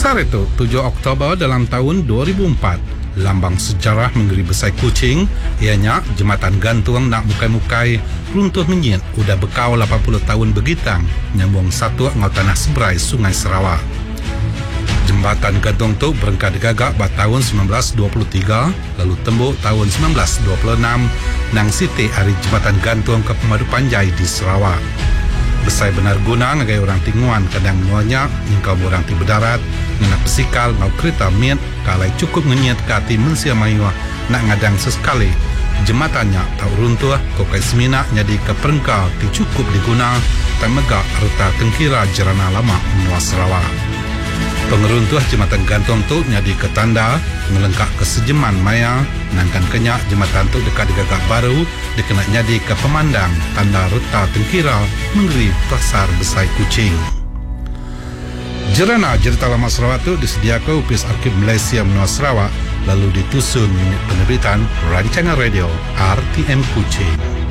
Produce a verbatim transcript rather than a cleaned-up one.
Besar itu, tujuh Oktober dalam tahun dua ribu empat, lambang sejarah Negeri Besai Kuching, ianya jembatan gantung nak mukai-mukai, runtuh menyit, udah bekau lapan puluh tahun begitang, nyambung satu ngau tanah seberai Sungai Sarawak. Jembatan gantung tu berengkat digagak pada tahun sembilan belas dua puluh tiga, lalu tembuk tahun sembilan belas dua puluh enam, nang siti hari jembatan gantung ke Pemadu Panjai di Sarawak. Besai benar guna ngagai orang tinguan kadang menuanya, ingkau orang ti berdarat, nganak pesikal, ngau kereta miet, kalai cukup ngenyet ke hati mensia mayuah, nak ngadang sesekali. Jembatannya tak runtuh, kokai semina jadi ke perengkau ti cukup diguna, tak megak reta tengkira jerana lama menua Sarawak. Pengeruntuh jembatan gantung tu jadi ketanda melengkap kesejeman maya, nangkan kenyak jembatan tu dekat digagak baru dikenal jadi ke pemandang tanda reta tengkira Negeri Pasar Besai Kuching. Jerana cerita lama Sarawak tu disediakan Opis Arkib Malaysia menua Sarawak lalu ditusun unit penerbitan Rancangan Radio R T M Kuching.